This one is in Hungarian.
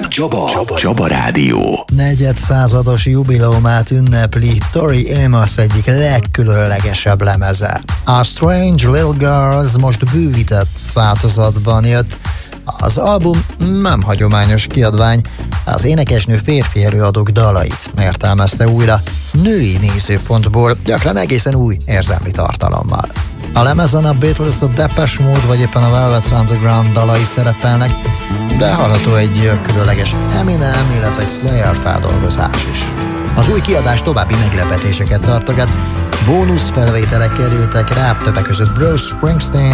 Csaba Rádió. Negyedszázados jubileumát ünnepli Tori Amos egyik legkülönlegesebb lemeze. A Strange Little Girls most bővített változatban jött. Az album nem hagyományos kiadvány, az énekesnő férfi előadók dalait értelmezte újra női nézőpontból, gyakran egészen új érzelmi tartalommal. A lemezen a Beatles, a Depeche Mode vagy éppen a Velvet Underground dalai szerepelnek, de hallható egy különleges Eminem, illetve egy Slayer feldolgozás is. Az új kiadás további meglepetéseket tartogat, bónusz felvételek kerültek rá, többek között Bruce Springsteen,